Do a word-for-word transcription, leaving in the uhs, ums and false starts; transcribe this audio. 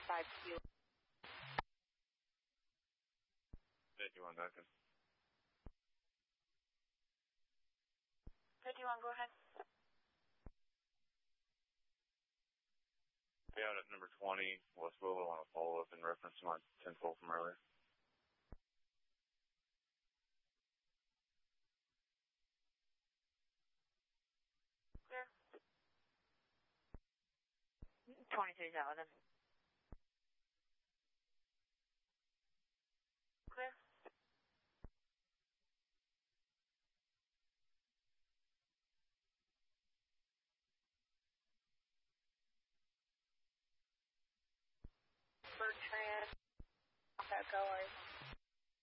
five Q. fifty-one, Duncan. fifty-one, go ahead. We out at number twenty, West Willow, on a follow-up in reference to my ten twelve from earlier. Clear. twenty-three's out with him. Clear. Bertrand, go away.